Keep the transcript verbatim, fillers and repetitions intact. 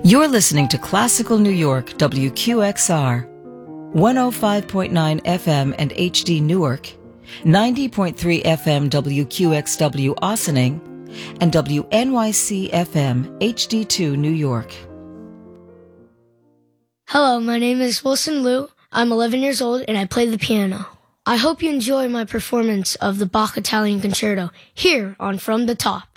You're listening to Classical New York, W Q X R, one oh five point nine F M and H D Newark, ninety point three F M W Q X W Ossining, and W N Y C F M H D two New York. Hello, my name is Wilson Liu. I'm eleven years old and I play the piano. I hope you enjoy my performance of the Bach Italian Concerto here on From the Top.